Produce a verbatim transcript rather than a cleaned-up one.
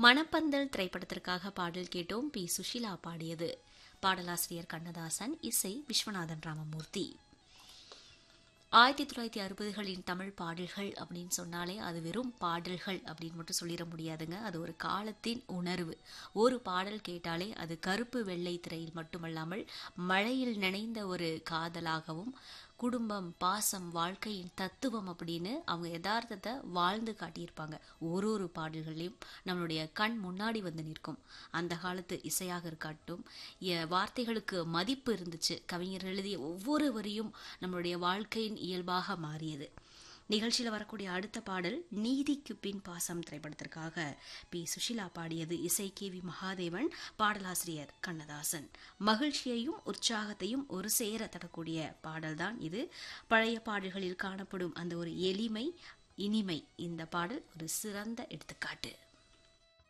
மணப்பந்தல் திரைப்படத்திற்காக பாடல் கேட்டோம். பி சுஷீலா பாடியது. பாடலாசிரியர் கண்ணதாசன், இசை விஸ்வநாதன் ராமமூர்த்தி. ஆயிரத்தி தொள்ளாயிரத்தி அறுபதுகளின் தமிழ் பாடல்கள் அப்படின்னு சொன்னாலே அது வெறும் பாடல்கள் அப்படின்னு மட்டும் சொல்லிட முடியாதுங்க. அது ஒரு காலத்தின் உணர்வு. ஒரு பாடல் கேட்டாலே அது கருப்பு வெள்ளை திரையில் மட்டுமல்லாமல் மழையில் நினைந்த ஒரு காதலாகவும், குடும்பம், பாசம், வாழ்க்கையின் தத்துவம் அப்படின்னு அவங்க யதார்த்தத்தை வாழ்ந்து காட்டியிருப்பாங்க. ஒரு ஒரு பாடல்களையும் நம்மளுடைய கண் முன்னாடி வந்து நிற்கும். அந்த காலத்து இசையாக இருக்கட்டும், வார்த்தைகளுக்கு மதிப்பு இருந்துச்சு. கவிஞர் எழுதிய ஒவ்வொரு வரியும் நம்மளுடைய வாழ்க்கையின் இயல்பாக மாறியது. நிகழ்ச்சியில் வரக்கூடிய அடுத்த பாடல் நீதிக்கு பின் பாசம் திரைப்படத்திற்காக பி சுஷீலா பாடியது. இசை கே வி மகாதேவன், பாடலாசிரியர் கண்ணதாசன். மகிழ்ச்சியையும் உற்சாகத்தையும் ஒரு சேர தரக்கூடிய பாடல்தான் இது. பழைய பாடல்களில் காணப்படும் அந்த ஒரு எளிமை, இனிமை, இந்த பாடல் ஒரு சிறந்த எடுத்துக்காட்டு.